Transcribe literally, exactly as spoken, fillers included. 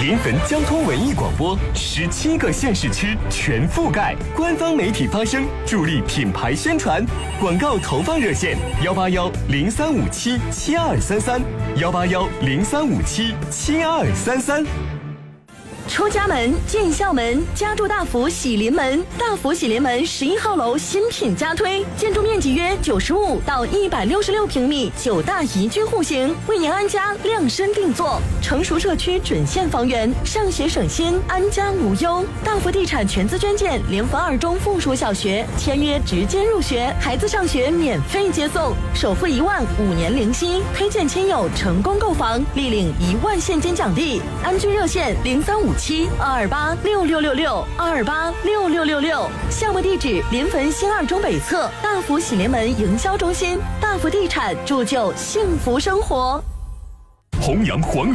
临汾交通文艺广播，十七个县市区全覆盖，官方媒体发声，助力品牌宣传。广告投放热线：幺八幺零三五七七二三三，幺八幺零三五七七二三三。 出家门，进校门，家住大福喜临门。大福喜临门十一号楼新品加推，建筑面积约九十五到一百六十六平米，九大宜居户型，为您安家量身定做。成熟社区准现房源，上学省心，安家无忧。大福地产全资捐建临汾二中附属小学，签约直接入学，孩子上学免费接送，首付一万，五年零息。推荐亲友成功购房，立领一万现金奖励。安居热线零三五七二二八六六六六二二八六六六六，项目地址临汾新二中北侧大福喜临门营销中心。大福地产铸就幸福生活。 弘扬黄